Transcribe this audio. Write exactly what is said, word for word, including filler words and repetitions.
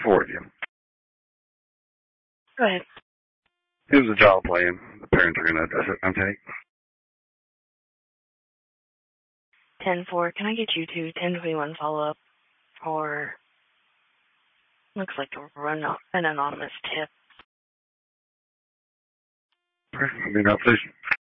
four with you. Go ahead. It was a job playing. The parents are going to address it. I'm take. ten four, can I get you to ten twenty-one follow-up for, looks like a run an anonymous tip. Okay, I'll be in opposition.